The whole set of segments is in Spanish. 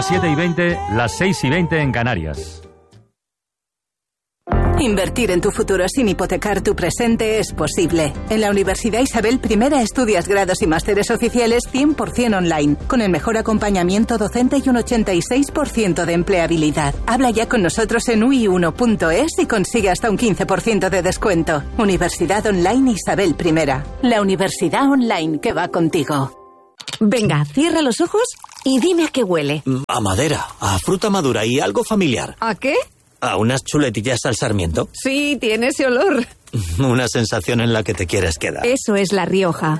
las 7:20, las 6:20 en Canarias. Invertir en tu futuro sin hipotecar tu presente es posible. En la Universidad Isabel I estudias grados y másteres oficiales 100% online, con el mejor acompañamiento docente y un 86% de empleabilidad. Habla ya con nosotros en ui1.es y consigue hasta un 15% de descuento. Universidad Online Isabel I. La universidad online que va contigo. Venga, cierra los ojos y dime a qué huele. A madera, a fruta madura y algo familiar. ¿A qué? ¿A unas chuletillas al sarmiento? Sí, tiene ese olor. Una sensación en la que te quieres quedar. Eso es La Rioja.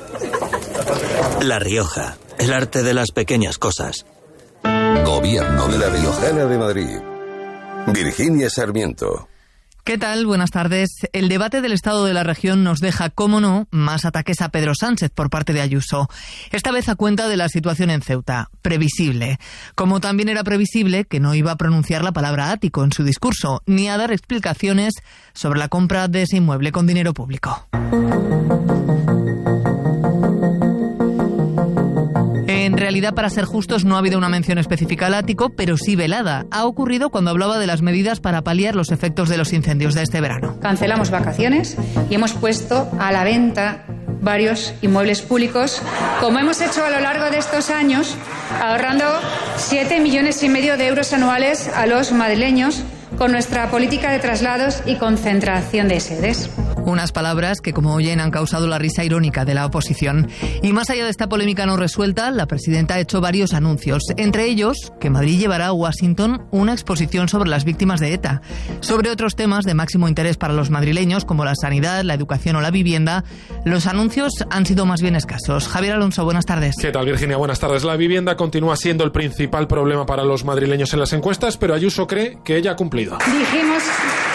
La Rioja, el arte de las pequeñas cosas. Gobierno de La Riojana de Madrid. Virginia Sarmiento. ¿Qué tal? Buenas tardes. El debate del estado de la región nos deja, cómo no, más ataques a Pedro Sánchez por parte de Ayuso. Esta vez a cuenta de la situación en Ceuta. Previsible. Como también era previsible que no iba a pronunciar la palabra ático en su discurso, ni a dar explicaciones sobre la compra de ese inmueble con dinero público. En realidad, para ser justos, no ha habido una mención específica al ático, pero sí velada. Ha ocurrido cuando hablaba de las medidas para paliar los efectos de los incendios de este verano. Cancelamos vacaciones y hemos puesto a la venta varios inmuebles públicos, como hemos hecho a lo largo de estos años, ahorrando 7,5 millones de euros anuales a los madrileños con nuestra política de traslados y concentración de sedes. Unas palabras que, como oyen, han causado la risa irónica de la oposición. Y más allá de esta polémica no resuelta, la presidenta ha hecho varios anuncios. Entre ellos, que Madrid llevará a Washington una exposición sobre las víctimas de ETA. Sobre otros temas de máximo interés para los madrileños, como la sanidad, la educación o la vivienda, los anuncios han sido más bien escasos. Javier Alonso, buenas tardes. ¿Qué tal, Virginia? Buenas tardes. La vivienda continúa siendo el principal problema para los madrileños en las encuestas, pero Ayuso cree que ella ha cumplido. Dijimos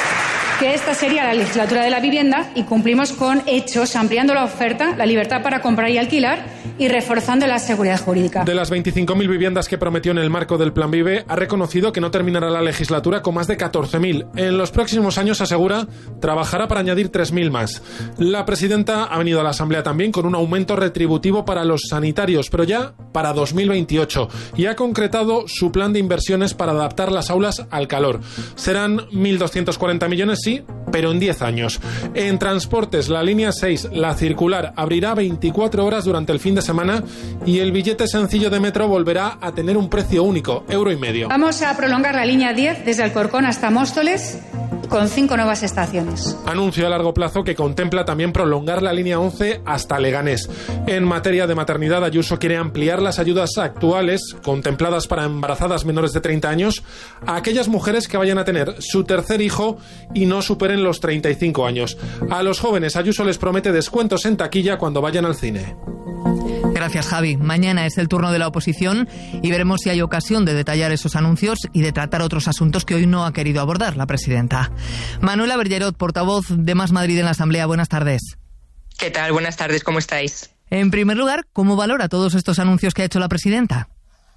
que esta sería la legislatura de la vivienda y cumplimos con hechos, ampliando la oferta, la libertad para comprar y alquilar y reforzando la seguridad jurídica. De las 25.000 viviendas que prometió en el marco del Plan Vive, ha reconocido que no terminará la legislatura con más de 14.000. En los próximos años, asegura, trabajará para añadir 3.000 más. La presidenta ha venido a la Asamblea también con un aumento retributivo para los sanitarios, pero ya para 2028, y ha concretado su plan de inversiones para adaptar las aulas al calor. Serán 1.240 millones, sí, pero en 10 años. En transportes, la línea 6, la circular, abrirá 24 horas durante el fin de semana y el billete sencillo de metro volverá a tener un precio único, €1,50. Vamos a prolongar la línea 10 desde Alcorcón hasta Móstoles con 5 nuevas estaciones. Anuncio a largo plazo que contempla también prolongar la línea 11 hasta Leganés. En materia de maternidad, Ayuso quiere ampliar las ayudas actuales contempladas para embarazadas menores de 30 años a aquellas mujeres que vayan a tener su tercer hijo y no superen los 35 años. A los jóvenes, Ayuso les promete descuentos en taquilla cuando vayan al cine. Gracias, Javi. Mañana es el turno de la oposición y veremos si hay ocasión de detallar esos anuncios y de tratar otros asuntos que hoy no ha querido abordar la presidenta. Manuela Bergerot, portavoz de Más Madrid en la Asamblea. Buenas tardes. ¿Qué tal? Buenas tardes, ¿cómo estáis? En primer lugar, ¿cómo valora todos estos anuncios que ha hecho la presidenta?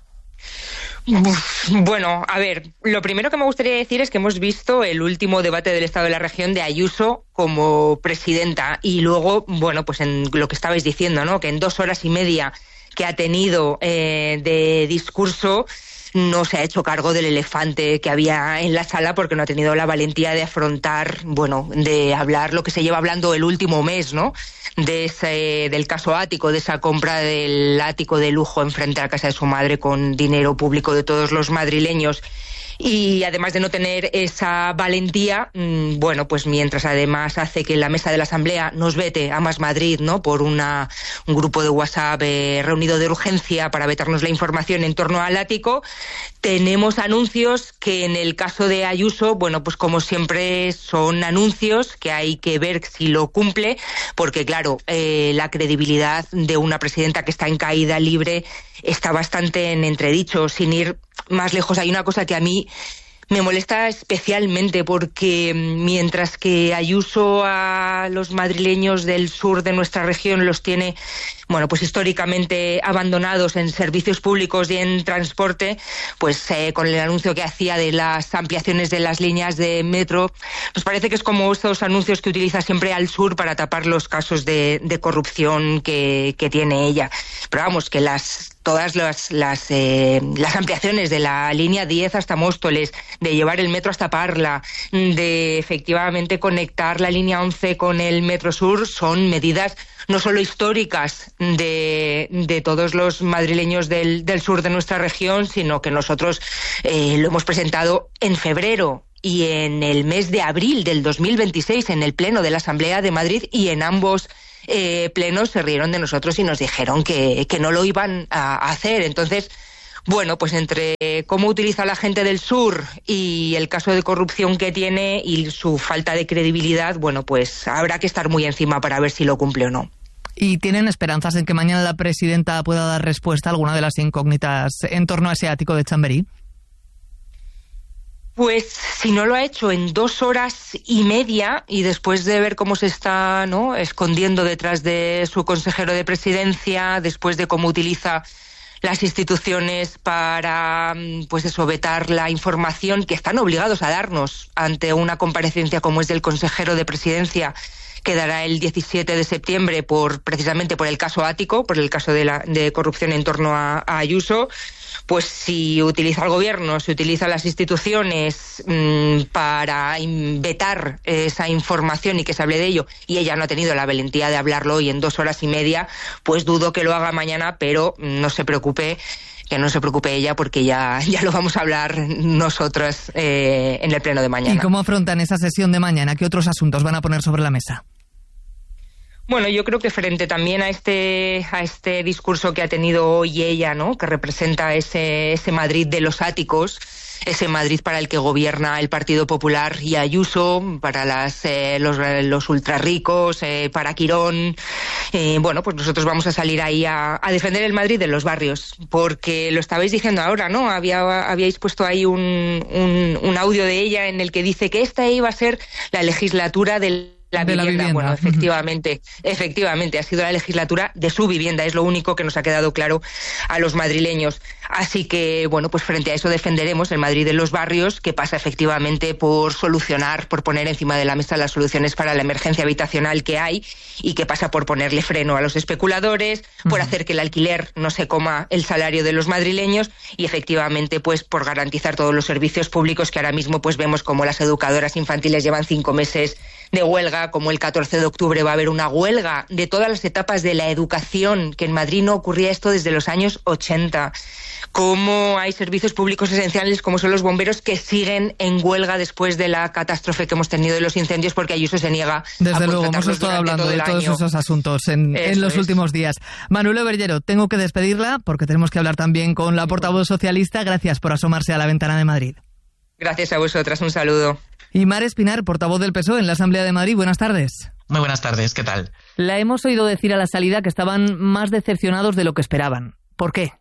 Bueno, a ver, lo primero que me gustaría decir es que hemos visto el último debate del Estado de la Región de Ayuso como presidenta y luego, bueno, pues en lo que estabais diciendo, ¿no? Que en 2 horas y media que ha tenido de discurso no se ha hecho cargo del elefante que había en la sala porque no ha tenido la valentía de afrontar, bueno, de hablar lo que se lleva hablando el último mes, ¿no? Del caso ático, de esa compra del ático de lujo enfrente a la casa de su madre con dinero público de todos los madrileños. Y además de no tener esa valentía, bueno, pues mientras además hace que la mesa de la Asamblea nos vete a Más Madrid, ¿no? Por un grupo de WhatsApp reunido de urgencia para vetarnos la información en torno al ático, tenemos anuncios que en el caso de Ayuso, bueno, pues como siempre son anuncios que hay que ver si lo cumple, porque claro, la credibilidad de una presidenta que está en caída libre está bastante en entredicho. Sin ir más lejos, hay una cosa que a mí me molesta especialmente porque mientras que Ayuso a los madrileños del sur de nuestra región los tiene bueno, pues históricamente abandonados en servicios públicos y en transporte, pues con el anuncio que hacía de las ampliaciones de las líneas de metro, nos parece que es como estos anuncios que utiliza siempre Al Sur para tapar los casos de corrupción que tiene ella. Pero vamos, que todas las ampliaciones de la línea 10 hasta Móstoles, de llevar el metro hasta Parla, de efectivamente conectar la línea 11 con el Metro Sur, son medidas no solo históricas de todos los madrileños del sur de nuestra región, sino que nosotros lo hemos presentado en febrero y en el mes de abril del 2026 en el Pleno de la Asamblea de Madrid, y en ambos plenos se rieron de nosotros y nos dijeron que no lo iban a hacer. Entonces, bueno, pues entre cómo utiliza la gente del sur y el caso de corrupción que tiene y su falta de credibilidad, bueno, pues habrá que estar muy encima para ver si lo cumple o no. ¿Y tienen esperanzas en que mañana la presidenta pueda dar respuesta a alguna de las incógnitas en torno a ese ático de Chamberí? Pues si no lo ha hecho en 2 horas y media, y después de ver cómo se está, ¿no?, escondiendo detrás de su consejero de presidencia, después de cómo utiliza las instituciones para, pues eso, vetar la información que están obligados a darnos ante una comparecencia como es del consejero de presidencia, que dará el 17 de septiembre precisamente por el caso Ático, por el caso de corrupción en torno a Ayuso. Pues si utiliza el gobierno, si utiliza las instituciones para vetar esa información y que se hable de ello, y ella no ha tenido la valentía de hablarlo hoy en 2 horas y media, pues dudo que lo haga mañana, pero no se preocupe, que no se preocupe ella, porque ya lo vamos a hablar nosotros en el pleno de mañana. ¿Y cómo afrontan esa sesión de mañana? ¿Qué otros asuntos van a poner sobre la mesa? Bueno, yo creo que frente también a este discurso que ha tenido hoy ella, ¿no?, que representa ese Madrid de los áticos, ese Madrid para el que gobierna el Partido Popular y Ayuso, para los ultrarricos, para Quirón, bueno, pues nosotros vamos a salir ahí a defender el Madrid de los barrios, porque lo estabais diciendo ahora, ¿no? Habíais puesto ahí un audio de ella en el que dice que esta iba a ser la legislatura de la vivienda. Bueno, efectivamente, ha sido la legislatura de su vivienda, es lo único que nos ha quedado claro a los madrileños. Así que, bueno, pues frente a eso defenderemos el Madrid de los barrios, que pasa efectivamente por solucionar, por poner encima de la mesa las soluciones para la emergencia habitacional que hay, y que pasa por ponerle freno a los especuladores, por hacer que el alquiler no se coma el salario de los madrileños, y efectivamente pues por garantizar todos los servicios públicos que ahora mismo pues vemos como las educadoras infantiles llevan 5 meses de huelga, como el 14 de octubre va a haber una huelga de todas las etapas de la educación, que en Madrid no ocurría esto desde los años 80. Como hay servicios públicos esenciales como son los bomberos que siguen en huelga después de la catástrofe que hemos tenido de los incendios, porque Ayuso se niega Desde a luego, hemos estado hablando de todos esos asuntos en los últimos días. Manuel Obergero, tengo que despedirla porque tenemos que hablar también con la portavoz socialista. Gracias por asomarse a la ventana de Madrid. Gracias a vosotras, un saludo. Y Mar Espinar, portavoz del PSOE en la Asamblea de Madrid. Buenas tardes. Muy buenas tardes, ¿qué tal? La hemos oído decir a la salida que estaban más decepcionados de lo que esperaban. ¿Por qué?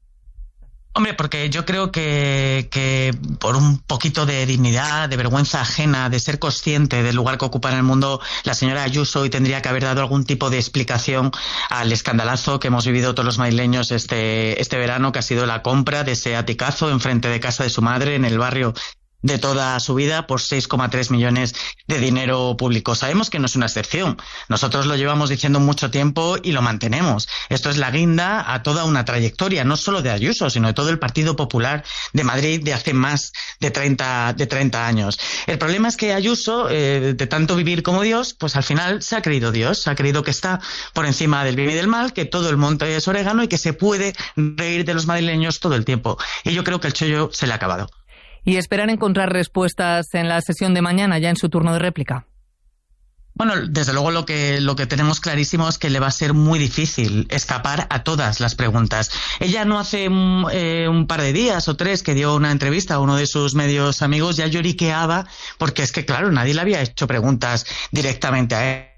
Hombre, porque yo creo que por un poquito de dignidad, de vergüenza ajena, de ser consciente del lugar que ocupa en el mundo, la señora Ayuso hoy tendría que haber dado algún tipo de explicación al escandalazo que hemos vivido todos los madrileños este verano, que ha sido la compra de ese aticazo enfrente de casa de su madre en el barrio de toda su vida por 6,3 millones de dinero público. Sabemos que no es una excepción. Nosotros lo llevamos diciendo mucho tiempo y lo mantenemos. Esto es la guinda a toda una trayectoria, no solo de Ayuso, sino de todo el Partido Popular de Madrid de hace más de 30 años. El problema es que Ayuso, de tanto vivir como Dios, pues al final se ha creído Dios, se ha creído que está por encima del bien y del mal, que todo el monte es orégano y que se puede reír de los madrileños todo el tiempo. Y yo creo que el chollo se le ha acabado. ¿Y esperan encontrar respuestas en la sesión de mañana, ya en su turno de réplica? Bueno, desde luego lo que tenemos clarísimo es que le va a ser muy difícil escapar a todas las preguntas. Ella no hace un par de días o 3 que dio una entrevista a uno de sus medios amigos, ya lloriqueaba, porque es que claro, nadie le había hecho preguntas directamente a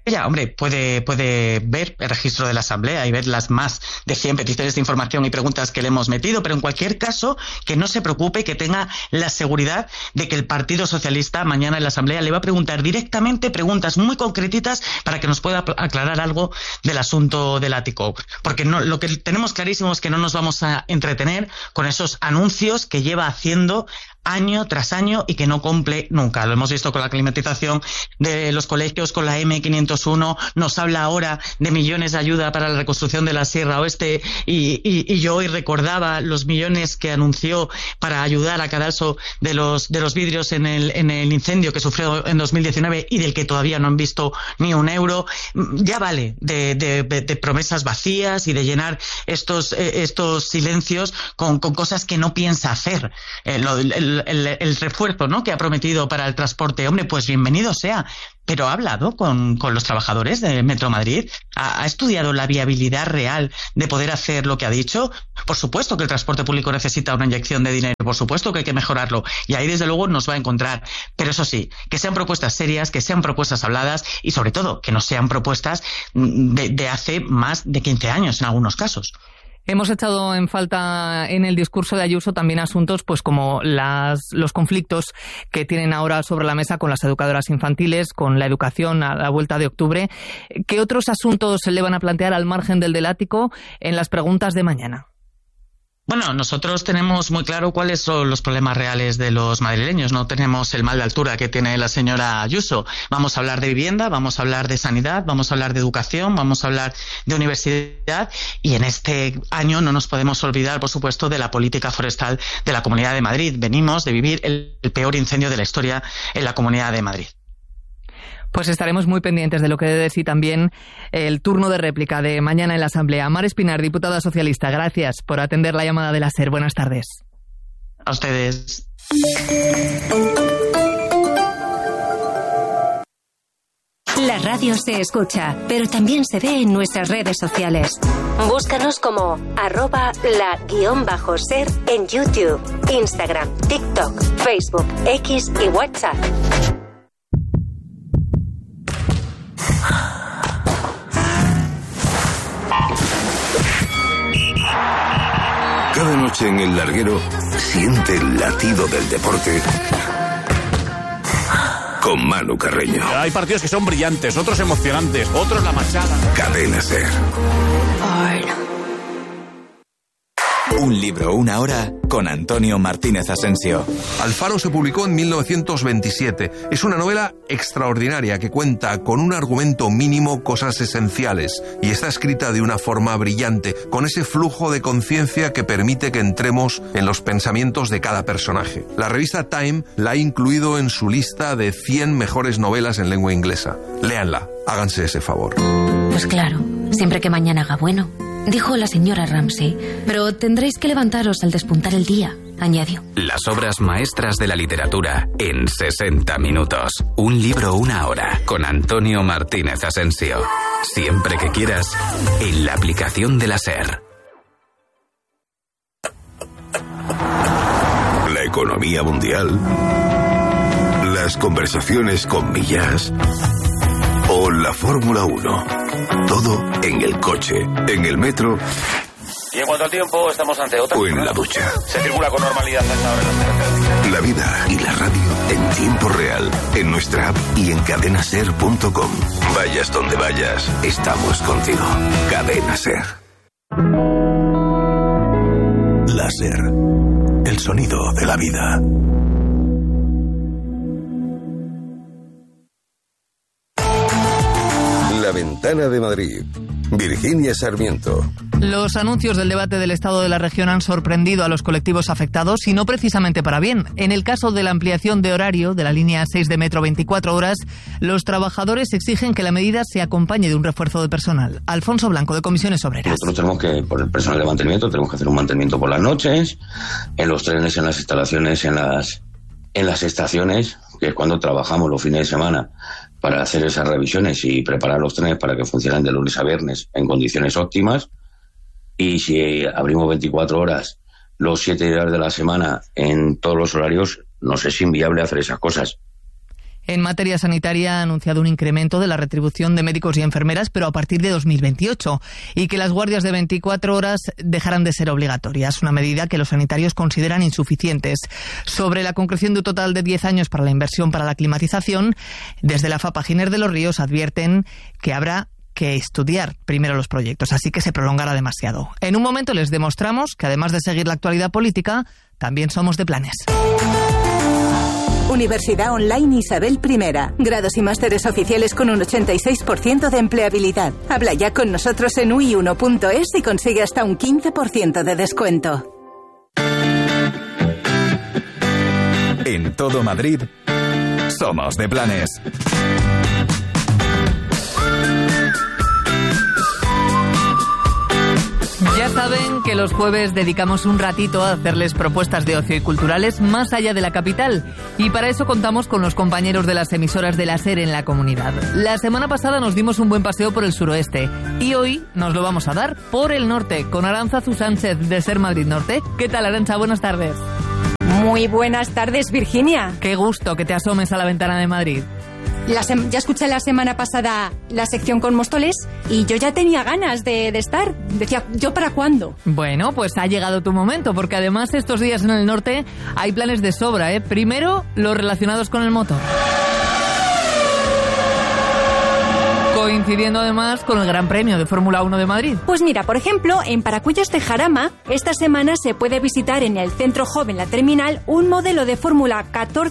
ella, hombre, puede ver el registro de la Asamblea y ver las más de 100 peticiones de información y preguntas que le hemos metido, pero en cualquier caso, que no se preocupe, que tenga la seguridad de que el Partido Socialista mañana en la Asamblea le va a preguntar directamente preguntas muy concretitas para que nos pueda aclarar algo del asunto del ático. Porque lo que tenemos clarísimo es que no nos vamos a entretener con esos anuncios que lleva haciendo año tras año y que no cumple nunca. Lo hemos visto con la climatización de los colegios, con la M501, nos habla ahora de millones de ayuda para la reconstrucción de la Sierra Oeste y yo hoy recordaba los millones que anunció para ayudar a Cadalso de los vidrios en el incendio que sufrió en 2019 y del que todavía no han visto ni un euro. Ya vale de promesas vacías y de llenar estos silencios con cosas que no piensa hacer. El refuerzo, ¿no?, que ha prometido para el transporte, hombre, pues bienvenido sea. Pero ha hablado con los trabajadores de Metro Madrid, ha estudiado la viabilidad real de poder hacer lo que ha dicho. Por supuesto que el transporte público necesita una inyección de dinero, por supuesto que hay que mejorarlo, y ahí desde luego nos va a encontrar. Pero eso sí, que sean propuestas serias, que sean propuestas habladas y sobre todo que no sean propuestas de hace más de 15 años en algunos casos. Hemos echado en falta en el discurso de Ayuso también asuntos pues como los conflictos que tienen ahora sobre la mesa con las educadoras infantiles, con la educación a la vuelta de octubre. ¿Qué otros asuntos se le van a plantear al margen del ático en las preguntas de mañana? Bueno, nosotros tenemos muy claro cuáles son los problemas reales de los madrileños. No tenemos el mal de altura que tiene la señora Ayuso. Vamos a hablar de vivienda, vamos a hablar de sanidad, vamos a hablar de educación, vamos a hablar de universidad y en este año no nos podemos olvidar, por supuesto, de la política forestal de la Comunidad de Madrid. Venimos de vivir el peor incendio de la historia en la Comunidad de Madrid. Pues estaremos muy pendientes de lo que debe decir también el turno de réplica de mañana en la Asamblea. Mar Espinar, diputada socialista, gracias por atender la llamada de la SER. Buenas tardes. A ustedes. La radio se escucha, pero también se ve en nuestras redes sociales. Búscanos como @la_SER en YouTube, Instagram, TikTok, Facebook, X y WhatsApp. Cada noche en El Larguero siente el latido del deporte con Manu Carreño. Hay partidos que son brillantes, otros emocionantes, otros la machada. Cadena SER. Un libro, una hora, con Antonio Martínez Asensio. Alfaro se publicó en 1927. Es una novela extraordinaria que cuenta con un argumento mínimo cosas esenciales y está escrita de una forma brillante, con ese flujo de conciencia que permite que entremos en los pensamientos de cada personaje. La revista Time la ha incluido en su lista de 100 mejores novelas en lengua inglesa. Léanla, háganse ese favor. Pues claro, siempre que mañana haga bueno, dijo la señora Ramsey, pero tendréis que levantaros al despuntar el día, añadió. Las obras maestras de la literatura en 60 minutos. Un libro, una hora, con Antonio Martínez Asensio. Siempre que quieras, en la aplicación de la SER. La economía mundial, las conversaciones con Millás o la Fórmula 1. Todo en el coche, en el metro. Y en cuanto al tiempo, estamos ante otra. O en la ducha. Se circula con normalidad hasta ahora. La vida y la radio en tiempo real, en nuestra app y en cadenaser.com. Vayas donde vayas, estamos contigo. Cadena SER. La SER, el sonido de la vida. La Ventana de Madrid. Virginia Sarmiento. Los anuncios del debate del Estado de la Región han sorprendido a los colectivos afectados y no precisamente para bien. En el caso de la ampliación de horario de la línea 6 de metro 24 horas, los trabajadores exigen que la medida se acompañe de un refuerzo de personal. Alfonso Blanco, de Comisiones Obreras. Nosotros tenemos que, por el personal de mantenimiento, tenemos que hacer un mantenimiento por las noches, en los trenes, en las instalaciones, en las estaciones, que es cuando trabajamos los fines de semana para hacer esas revisiones y preparar los trenes para que funcionen de lunes a viernes en condiciones óptimas. Y si abrimos 24 horas los 7 días de la semana en todos los horarios, nos es inviable hacer esas cosas. En materia sanitaria ha anunciado un incremento de la retribución de médicos y enfermeras, pero a partir de 2028, y que las guardias de 24 horas dejarán de ser obligatorias, una medida que los sanitarios consideran insuficientes. Sobre la concreción de un total de 10 años para la inversión para la climatización, desde la FAPA Giner de los Ríos advierten que habrá que estudiar primero los proyectos, así que se prolongará demasiado. En un momento les demostramos que además de seguir la actualidad política, también somos de planes. Universidad Online Isabel I. Grados y másteres oficiales con un 86% de empleabilidad. Habla ya con nosotros en ui1.es y consigue hasta un 15% de descuento. En todo Madrid, somos de planes. Ya saben que los jueves dedicamos un ratito a hacerles propuestas de ocio y culturales más allá de la capital, y para eso contamos con los compañeros de las emisoras de la SER en la comunidad. La semana pasada nos dimos un buen paseo por el suroeste y hoy nos lo vamos a dar por el norte con Arantzazu Sánchez de SER Madrid Norte. ¿Qué tal, Arantza? Buenas tardes. Muy buenas tardes, Virginia. Qué gusto que te asomes a la ventana de Madrid. Ya escuché la semana pasada la sección con Móstoles y yo ya tenía ganas de estar. Decía, ¿yo para cuándo? Bueno, pues ha llegado tu momento, porque además estos días en el norte hay planes de sobra, ¿eh? Primero, los relacionados con el motor. Coincidiendo además con el Gran Premio de Fórmula 1 de Madrid. Pues mira, por ejemplo, en Paracuellos de Jarama, esta semana se puede visitar en el Centro Joven La Terminal un modelo de Fórmula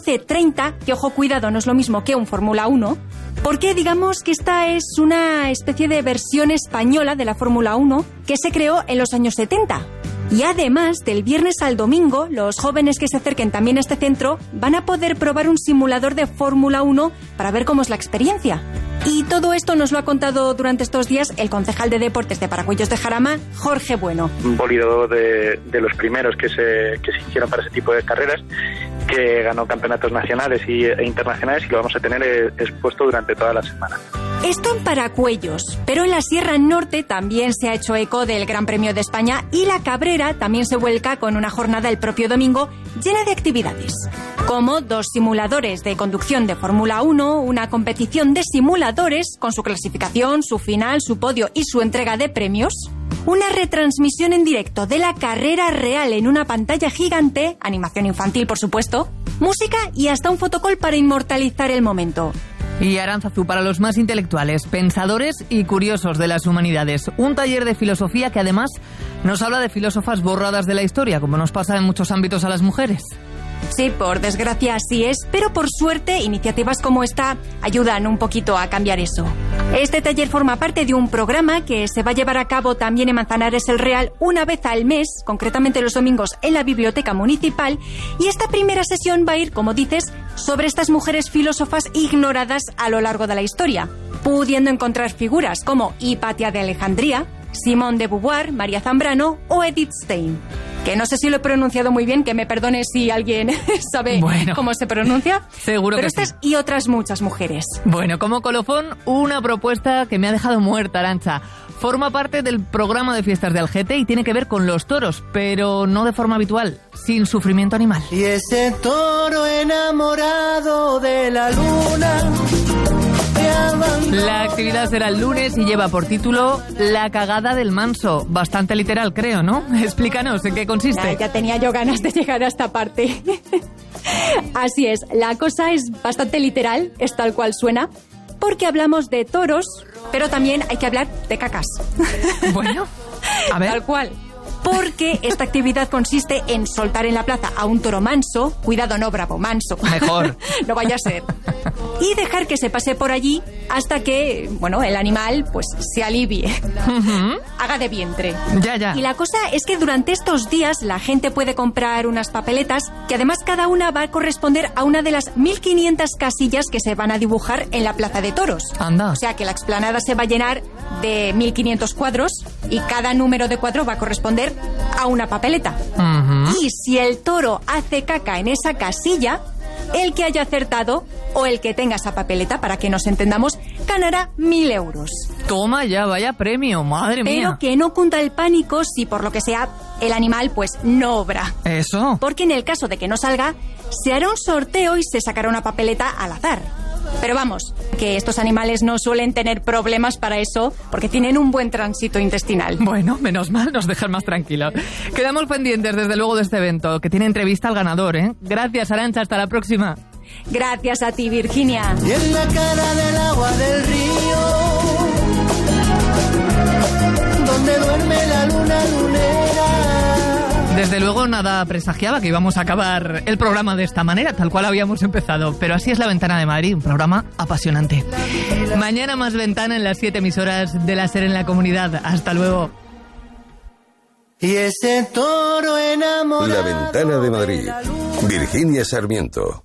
1430, que ojo, cuidado, no es lo mismo que un Fórmula 1, porque digamos que esta es una especie de versión española de la Fórmula 1 que se creó en los años 70. Y además, del viernes al domingo, los jóvenes que se acerquen también a este centro van a poder probar un simulador de Fórmula 1 para ver cómo es la experiencia. Y todo esto nos lo ha contado durante estos días el concejal de deportes de Paracuellos de Jarama, Jorge Bueno. Un bólido de los primeros que se hicieron para ese tipo de carreras, que ganó campeonatos nacionales e internacionales, y lo vamos a tener expuesto durante toda la semana. Esto en Paracuellos, pero en la Sierra Norte también se ha hecho eco del Gran Premio de España, y la Cabrera también se vuelca con una jornada el propio domingo llena de actividades, como 2 simuladores de conducción de Fórmula 1, una competición de simuladores con su clasificación, su final, su podio y su entrega de premios, una retransmisión en directo de la carrera real en una pantalla gigante, animación infantil por supuesto, música y hasta un fotocall para inmortalizar el momento. Y Arantzazu, para los más intelectuales, pensadores y curiosos de las humanidades, un taller de filosofía que además nos habla de filósofas borradas de la historia, como nos pasa en muchos ámbitos a las mujeres. Sí, por desgracia así es, pero por suerte iniciativas como esta ayudan un poquito a cambiar eso. Este taller forma parte de un programa que se va a llevar a cabo también en Manzanares el Real una vez al mes, concretamente los domingos en la Biblioteca Municipal, y esta primera sesión va a ir, como dices, sobre estas mujeres filósofas ignoradas a lo largo de la historia, pudiendo encontrar figuras como Hipatia de Alejandría, Simone de Beauvoir, María Zambrano o Edith Stein. Que no sé si lo he pronunciado muy bien, que me perdone si alguien sabe cómo se pronuncia. Seguro pero que estas sí. Y otras muchas mujeres. Bueno, como colofón, una propuesta que me ha dejado muerta, Arantza. Forma parte del programa de fiestas de Algete y tiene que ver con los toros, pero no de forma habitual, sin sufrimiento animal. Y ese toro enamorado de la luna. La actividad será el lunes y lleva por título La cagada del manso. Bastante literal, creo, ¿no? Explícanos, ¿en qué consiste? Ya tenía yo ganas de llegar a esta parte. Así es, la cosa es bastante literal, es tal cual suena, porque hablamos de toros, pero también hay que hablar de cacas. Bueno, a ver. Tal cual. Porque esta actividad consiste en soltar en la plaza a un toro manso, cuidado, no bravo, manso. Mejor. No vaya a ser. Y dejar que se pase por allí hasta que, bueno, el animal pues se alivie. Haga de vientre. Ya. Y la cosa es que durante estos días la gente puede comprar unas papeletas que además cada una va a corresponder a una de las 1500 casillas que se van a dibujar en la plaza de toros. Anda. O sea que la explanada se va a llenar de 1500 cuadros y cada número de cuadro va a corresponder a una papeleta. Y si el toro hace caca en esa casilla, el que haya acertado o el que tenga esa papeleta, para que nos entendamos, ganará 1.000 euros. Toma ya, vaya premio, madre mía. Pero que no cunda el pánico si por lo que sea el animal pues no obra. Eso. Porque en el caso de que no salga, se hará un sorteo y se sacará una papeleta al azar. Pero vamos, que estos animales no suelen tener problemas para eso, porque tienen un buen tránsito intestinal. Bueno, menos mal, nos dejan más tranquilos. Quedamos pendientes, desde luego, de este evento, que tiene entrevista al ganador, ¿eh? Gracias, Arantxa, hasta la próxima. Gracias a ti, Virginia. Y en la cara del agua del río, donde duerme la luna lunera. Desde luego nada presagiaba que íbamos a acabar el programa de esta manera, tal cual habíamos empezado. Pero así es La Ventana de Madrid, un programa apasionante. Mañana más Ventana en las 7 emisoras de la SER en la comunidad. Hasta luego. Y ese toro enamorado. La Ventana de Madrid. Virginia Sarmiento.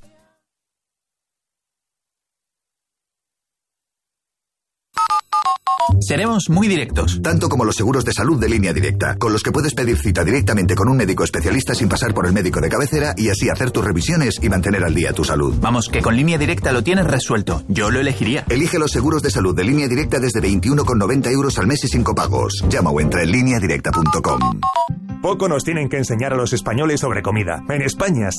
Seremos muy directos. Tanto como los seguros de salud de Línea Directa, con los que puedes pedir cita directamente con un médico especialista sin pasar por el médico de cabecera y así hacer tus revisiones y mantener al día tu salud. Vamos, que con Línea Directa lo tienes resuelto. Yo lo elegiría. Elige los seguros de salud de Línea Directa desde 21,90 € al mes y sin copagos. Llama o entra en lineadirecta.com. Poco nos tienen que enseñar a los españoles sobre comida. En España